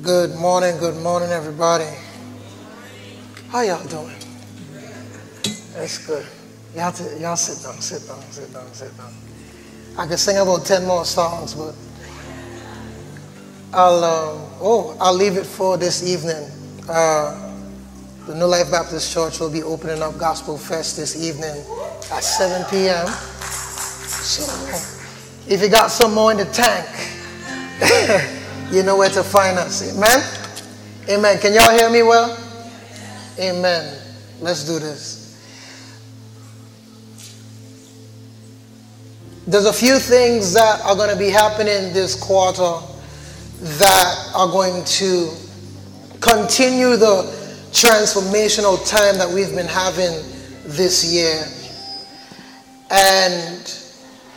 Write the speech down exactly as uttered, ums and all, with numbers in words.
Good morning, good morning, everybody. How y'all doing? That's good. Y'all, t- y'all sit down, sit down, sit down, sit down. I could sing about ten more songs, but I'll um, oh I'll leave it for this evening. Uh, the New Life Baptist Church will be opening up Gospel Fest this evening at seven p.m. So if you got some more in the tank, you know where to find us. Amen? Amen. Can y'all hear me well? Amen. Let's do this. There's a few things that are going to be happening this quarter that are going to continue the transformational time that we've been having this year. And